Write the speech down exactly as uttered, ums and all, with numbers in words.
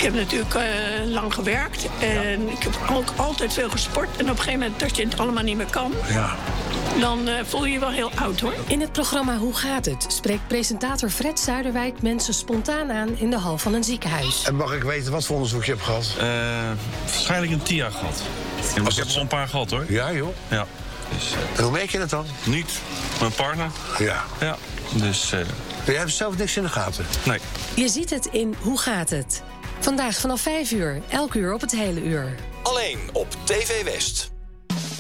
heb natuurlijk uh, lang gewerkt. En ik heb ook altijd veel gesport. En op een gegeven moment dat je het allemaal niet meer kan... Ja. dan uh, voel je je wel heel oud, hoor. In het programma Hoe gaat het? Spreekt presentator Fred Zuiderwijk mensen spontaan aan in de hal van een ziekenhuis. En mag ik weten wat voor onderzoek je hebt gehad? Uh, waarschijnlijk een T I A gehad. Ik heb er al een paar gehad, hoor. Ja, joh. Ja. Dus, uh, en hoe merk je dat dan? Niet. Mijn partner. Ja. Ja. Dus... Uh, je hebt zelf niks in de gaten? Nee. Je ziet het in Hoe gaat het? Vandaag vanaf vijf uur, elk uur op het hele uur. Alleen op T V West.